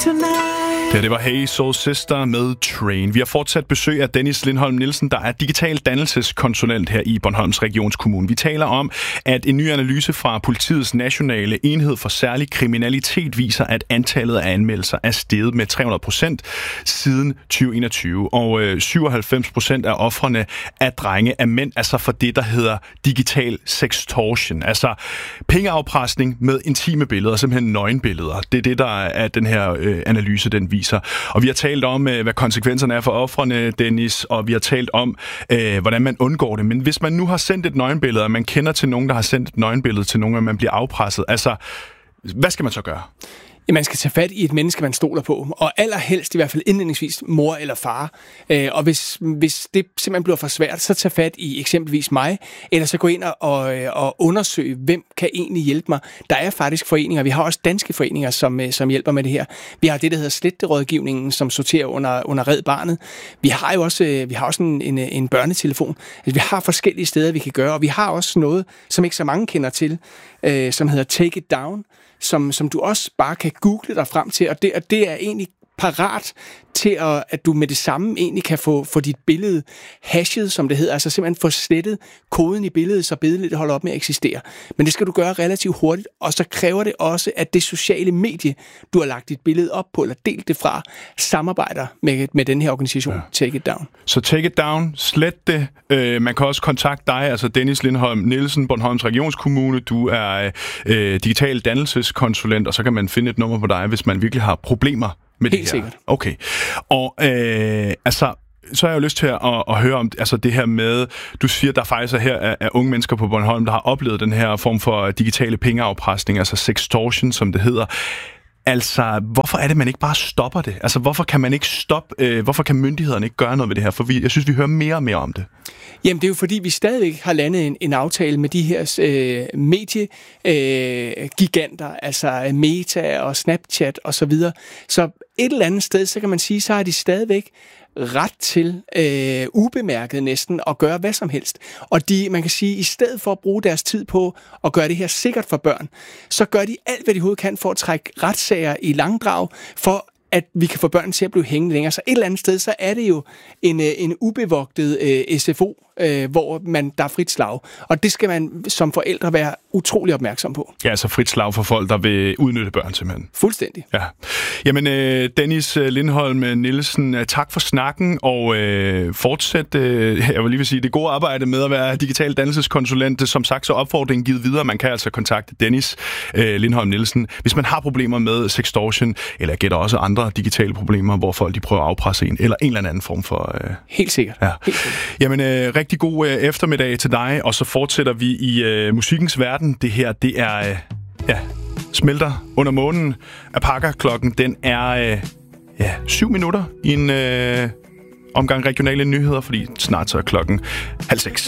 Det var Hey Soul Sister med Train. Vi har fortsat besøg af Dennis Lindholm Nielsen, der er digital dannelseskonsulent her i Bornholms Regionskommune. Vi taler om, at en ny analyse fra politiets nationale enhed for særlig kriminalitet viser, at antallet af anmeldelser er steget med 300% siden 2021. Og 97% af ofrene af drenge er mænd, altså for det, der hedder digital sextortion. Altså pengeafpresning med intime billeder, simpelthen nøgenbilleder. Det er det, der er den her analyse, den viser. Og vi har talt om, hvad konsekvenserne er for ofrene, Dennis, og vi har talt om, hvordan man undgår det. Men hvis man nu har sendt et nøgenbillede, og man kender til nogen, der har sendt et nøgenbillede til nogen, og man bliver afpresset, altså, hvad skal man så gøre? Man skal tage fat i et menneske, man stoler på, og allerhelst i hvert fald indledningsvis mor eller far. Og hvis det simpelthen bliver for svært, så tag fat i eksempelvis mig, eller så gå ind og undersøge, hvem kan egentlig hjælpe mig. Der er faktisk foreninger, vi har også danske foreninger, som hjælper med det her. Vi har det, der hedder Sletterådgivningen, som sorterer under Red Barnet. Vi har også en børnetelefon. Altså, vi har forskellige steder, vi kan gøre, og vi har også noget, som ikke så mange kender til, som hedder Take It Down, som du også bare kan google dig frem til, og det er egentlig parat til, at du med det samme egentlig kan få dit billede hashet, som det hedder, altså simpelthen få slettet koden i billedet, så billedet holder op med at eksistere. Men det skal du gøre relativt hurtigt, og så kræver det også, at det sociale medie, du har lagt dit billede op på, eller delt det fra, samarbejder med den her organisation, Take It Down. Så Take It Down, slet det. Man kan også kontakte dig, altså Dennis Lindholm Nielsen, Bornholms Regionskommune. Du er digital dannelseskonsulent, og så kan man finde et nummer på dig, hvis man virkelig har problemer med det her. Helt sikkert. Okay. Og så har jeg jo lyst til at høre om altså det her med, du siger, der faktisk er unge mennesker på Bornholm, der har oplevet den her form for digitale pengeafpresning, altså sextortion, som det hedder. Altså, hvorfor er det, man ikke bare stopper det? Altså, hvorfor kan man ikke stoppe, hvorfor kan myndighederne ikke gøre noget ved det her? For jeg synes, vi hører mere og mere om det. Jamen, det er jo fordi, vi stadigvæk har landet en aftale med de her mediegiganter, altså Meta og Snapchat og så videre. Så et eller andet sted, så kan man sige, så har de stadigvæk ret til ubemærket næsten at gøre hvad som helst. Og man kan sige, i stedet for at bruge deres tid på at gøre det her sikkert for børn, så gør de alt, hvad de overhovedet kan for at trække retssager i langdrag, for at vi kan få børn til at blive hængende længere. Så et eller andet sted, så er det jo en ubevogtet SFO, hvor der er frit slag. Og det skal man som forældre være utrolig opmærksom på. Ja, altså frit slag for folk, der vil udnytte børn simpelthen. Fuldstændig. Ja. Jamen, Dennis Lindholm Nielsen, tak for snakken, og fortsæt, jeg vil lige vil sige, det gode arbejde med at være digital dannelseskonsulent. Som sagt, så opfordringen givet videre. Man kan altså kontakte Dennis Lindholm Nielsen, hvis man har problemer med sextortion, eller gætter også andre digitale problemer, hvor folk de prøver at afpresse en, eller en eller anden form for... Helt sikkert. Ja. Helt sikkert. Jamen, rigtig god eftermiddag til dig, og så fortsætter vi i musikkens verden. Det her, det er Smelter under månen af Pakker. Klokken, den er 7 minutter i en omgang regionale nyheder, fordi snart så er klokken 5:30.